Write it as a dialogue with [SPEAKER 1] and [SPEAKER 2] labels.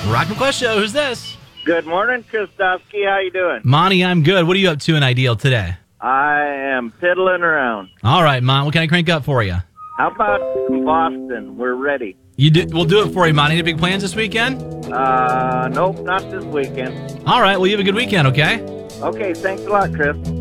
[SPEAKER 1] Rock McQuest Show. Who's this?
[SPEAKER 2] Good morning, Kristofsky. How you doing?
[SPEAKER 1] Monty, I'm good. What are you up to in Ideal today?
[SPEAKER 2] I am piddling around.
[SPEAKER 1] All right, Mon. What can I crank up for you?
[SPEAKER 2] How about Boston? We're ready.
[SPEAKER 1] We'll do it for you, Mon. Any big plans this weekend?
[SPEAKER 2] Nope, not this weekend.
[SPEAKER 1] All right. Well, you have a good weekend, okay?
[SPEAKER 2] Okay, thanks a lot, Chris.